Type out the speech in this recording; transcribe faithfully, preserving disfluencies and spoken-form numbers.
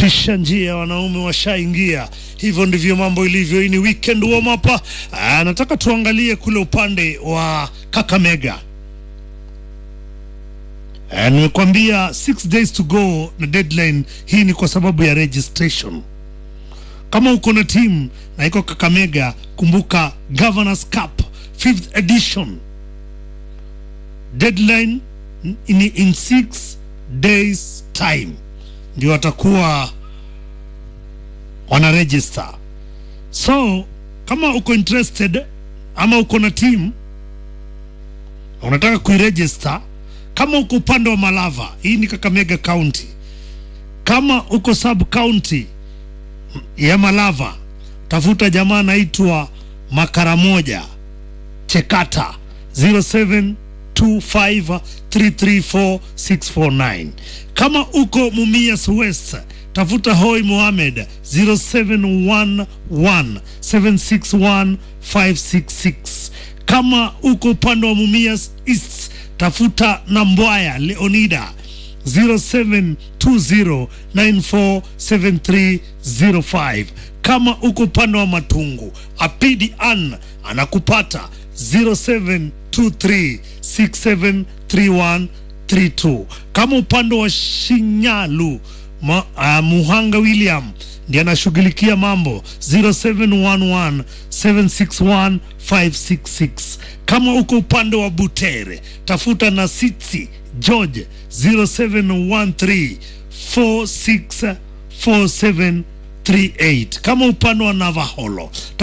Pisha njia, wanaume washaingia. Hivyo ndivyo mambo ilivyo. Hii ni weekend warm up. Aa, nataka tuangalie kule upande wa Kakamega. Aa, nimekwambia six days to go na deadline. Hii ni kwa sababu ya registration. Kama uko na team na iko Kakamega, kumbuka Governors Cup fifth edition. Deadline in, in six days time ndio watakuwa wana register. So kama uko interested ama uko na team unataka kuiregister, kama uko upande wa Malava, hii ni Kakamega County, kama uko sub county ya Malava, tafuta jamaa anaitwa Makaramoja Chekata zero seven two five three three four six four nine. Kama uko Mumias West, tafuta Hoi Mohamed zero seven one one seven six one five six six. Kama uko upande wa Mumias East, tafuta Nambwaya Leonida zero seven two zero nine four seven three zero five. Kama uko upande wa Matungu, Apidi Ann anakupata zero seven two three six seven three one three two. Kama upande wa Shinyalu, ma, uh, Muhanga William ndiye anashughulikia mambo zero seven one one seven six one five six six. Kama uko upande wa Butere, tafuta Nasitsi George zero seven one three four six four seven three eight. Kama upande wa Navaholo,